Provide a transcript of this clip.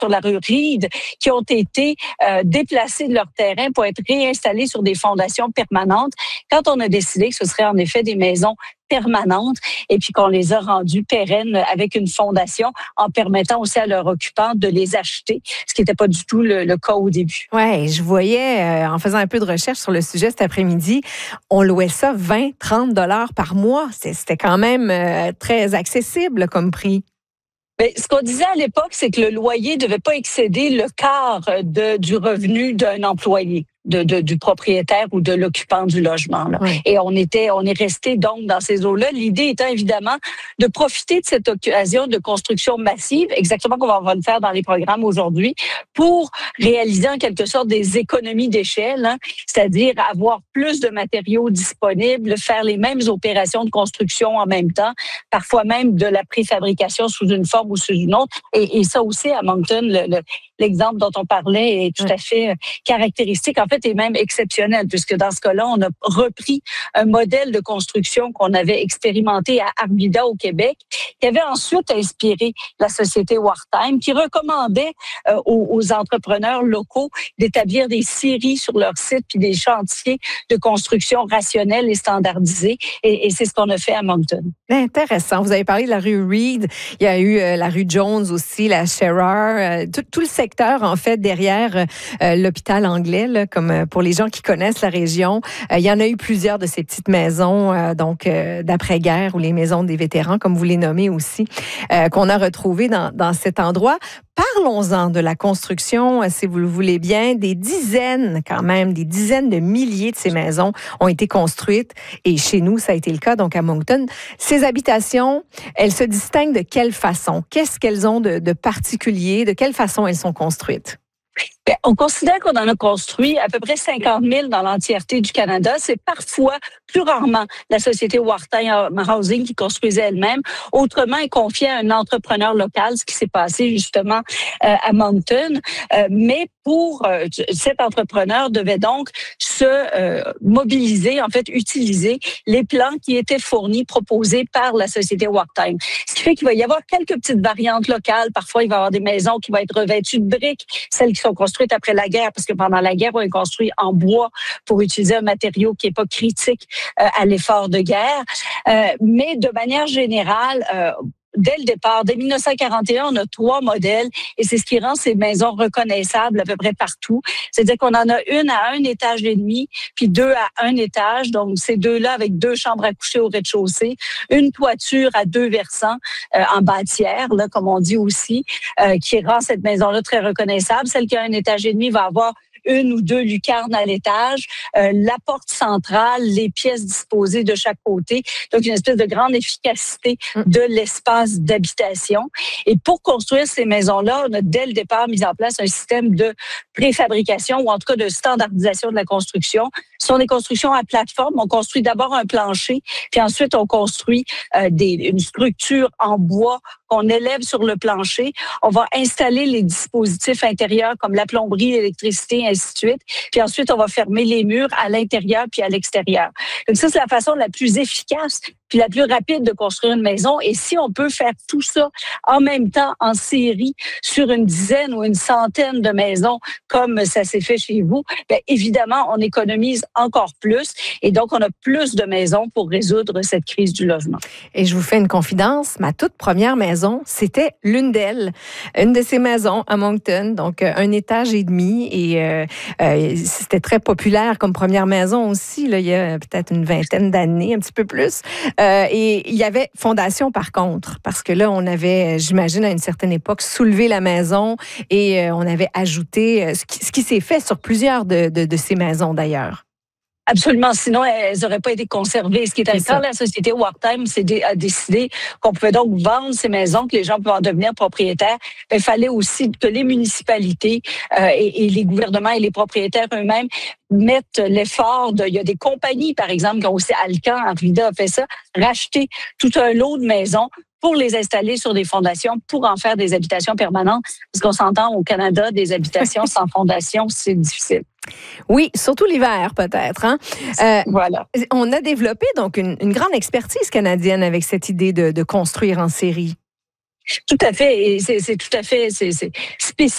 sur la rue Reed qui ont été déplacés de leur terrain pour être réinstallés sur des fondations permanentes quand on a décidé que ce serait en effet des maisons permanentes et puis qu'on les a rendues pérennes avec une fondation en permettant aussi à leurs occupants de les acheter, ce qui n'était pas du tout le cas au début. Oui, je voyais, en faisant un peu de recherche sur le sujet cet après-midi, on louait ça 20-30 $ par mois. C'était quand même très accessible comme prix. Bien, ce qu'on disait à l'époque, c'est que le loyer ne devait pas excéder le quart du revenu d'un employé. Du propriétaire ou de l'occupant du logement. Là. Oui. Et on est resté donc dans ces eaux-là. L'idée étant évidemment de profiter de cette occasion de construction massive, exactement comme on va le faire dans les programmes aujourd'hui, pour réaliser en quelque sorte des économies d'échelle, hein, c'est-à-dire avoir plus de matériaux disponibles, faire les mêmes opérations de construction en même temps, parfois même de la préfabrication sous une forme ou sous une autre. Et ça aussi, à Moncton, l'exemple dont on parlait est tout à fait caractéristique. En fait, est même exceptionnel, puisque dans ce cas-là, on a repris un modèle de construction qu'on avait expérimenté à Arvida au Québec, qui avait ensuite inspiré la société Wartime, qui recommandait aux entrepreneurs locaux d'établir des séries sur leur site puis des chantiers de construction rationnels et standardisés. Et c'est ce qu'on a fait à Moncton. Intéressant. Vous avez parlé de la rue Reed. Il y a eu la rue Jones aussi, la Sherrar, tout le secteur, en fait, derrière l'hôpital anglais, là, comme pour les gens qui connaissent la région. Il y en a eu plusieurs de ces petites maisons, donc d'après-guerre ou les maisons des vétérans, comme vous les nommez aussi, qu'on a retrouvées dans cet endroit. Parlons-en de la construction, si vous le voulez bien. Des dizaines de milliers de ces maisons ont été construites. Et chez nous, ça a été le cas, donc à Moncton. Ces habitations, elles se distinguent de quelle façon? Qu'est-ce qu'elles ont de particulier? De quelle façon elles sont construites? Bien, on considère qu'on en a construit à peu près 50 000 dans l'entièreté du Canada. C'est parfois, plus rarement, la société Wartime Housing qui construisait elle-même. Autrement, elle confiait à un entrepreneur local, ce qui s'est passé justement à Moncton. Mais pour cet entrepreneur devait donc se mobiliser, en fait, utiliser les plans qui étaient fournis, proposés par la société Wartime. Ce qui fait qu'il va y avoir quelques petites variantes locales. Parfois, il va y avoir des maisons qui vont être revêtues de briques, celles qui sont construites après la guerre, parce que pendant la guerre, on est construit en bois pour utiliser un matériau qui n'est pas critique à l'effort de guerre. Mais de manière générale, dès le départ, dès 1941, on a 3 modèles et c'est ce qui rend ces maisons reconnaissables à peu près partout. C'est-à-dire qu'on en a une à 1,5 étages, puis 2 à 1 étage. Donc, ces 2-là avec 2 chambres à coucher au rez-de-chaussée, une toiture à 2 versants en bâtière, là, comme on dit aussi, qui rend cette maison-là très reconnaissable. Celle qui a 1,5 étage va avoir 1 ou 2 lucarnes à l'étage, la porte centrale, les pièces disposées de chaque côté. Donc, une espèce de grande efficacité de l'espace d'habitation. Et pour construire ces maisons-là, on a dès le départ mis en place un système de préfabrication ou en tout cas de standardisation de la construction. Ce sont des constructions à plateforme. On construit d'abord un plancher, puis ensuite on construit une structure en bois qu'on élève sur le plancher. On va installer les dispositifs intérieurs comme la plomberie, l'électricité, ainsi de suite. Puis ensuite, on va fermer les murs à l'intérieur puis à l'extérieur. Donc ça, c'est la façon la plus efficace puis la plus rapide de construire une maison. Et si on peut faire tout ça en même temps, en série, sur une dizaine ou une centaine de maisons, comme ça s'est fait chez vous, bien évidemment, on économise encore plus. Et donc, on a plus de maisons pour résoudre cette crise du logement. Et je vous fais une confidence. Ma toute première maison, c'était l'une d'elles. Une de ces maisons à Moncton, donc 1,5 étage. Et c'était très populaire comme première maison aussi, là, il y a peut-être une vingtaine d'années, un petit peu plus. Et il y avait fondation par contre, parce que là, on avait, j'imagine, à une certaine époque, soulevé la maison et on avait ajouté ce qui s'est fait sur plusieurs de ces maisons d'ailleurs. Absolument. Sinon, elles n'auraient pas été conservées. Ce qui est arrivé quand la société Wartime a décidé qu'on pouvait donc vendre ces maisons, que les gens pouvaient en devenir propriétaires, il fallait aussi que les municipalités et les gouvernements et les propriétaires eux-mêmes mettent l'effort il y a des compagnies, par exemple, qui ont aussi Alcan, Arvida a fait ça, racheter tout un lot de maisons pour les installer sur des fondations, pour en faire des habitations permanentes. Parce qu'on s'entend au Canada, des habitations sans fondation, c'est difficile. Oui, surtout l'hiver peut-être. Hein? Voilà. On a développé donc une grande expertise canadienne avec cette idée de construire en série. Tout à fait. Et c'est tout à fait spécifique.